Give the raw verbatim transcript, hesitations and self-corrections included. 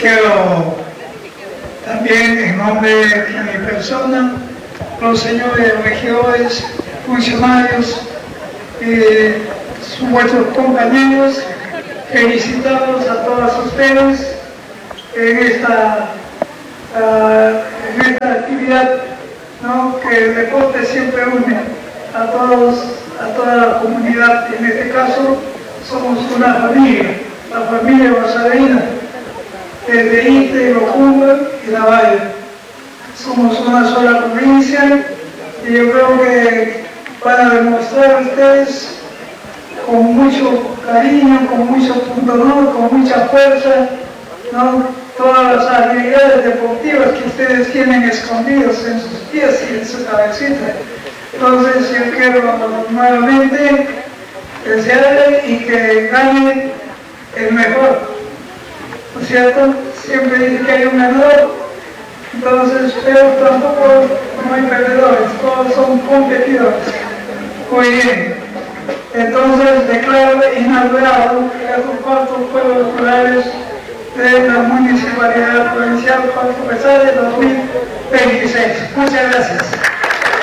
quiero también en nombre de mi persona, los señores regidores, funcionarios, eh, vuestros compañeros, felicitarlos a todas ustedes en esta, uh, en esta actividad, ¿no? Que el deporte siempre une a todos, a toda la comunidad. En este caso somos una familia, la familia basareña, desde Ite, Locumba y La Valle. Somos una sola provincia y yo creo que van a demostrar ustedes con mucho cariño, con mucho pundonor, con mucha fuerza, ¿no? Todas las habilidades deportivas que ustedes tienen escondidos en sus pies y en su cabecita. Entonces yo quiero nuevamente desearle y que gane el mejor, ¿no es cierto? Siempre dice que hay un ganador, entonces, pero tampoco no hay perdedores, todos son competidores. Muy bien, entonces declaro inaugurado el cuarto Juegos Escolares de la Municipalidad Provincial Puerto Pesada de dos mil veintiséis. Muchas gracias.